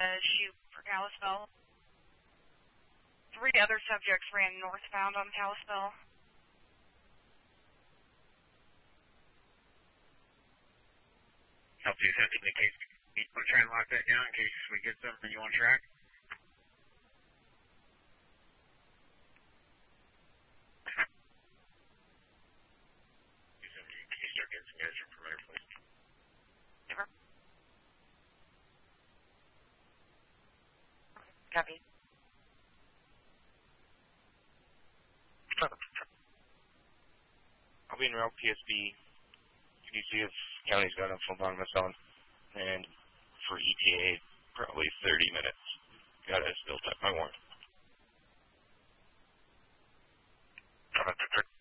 shoot for Kalispell. 3 other subjects ran northbound on Kalispell. Help you send in case we'll try and lock that down in case we get something you want to track. Can you start getting some guys from Premier, please? Never. Copy. I'll be in route PSB. Can you see if county's got enough on this on? And for ETA, probably 30 minutes. Gotta still type my warrant.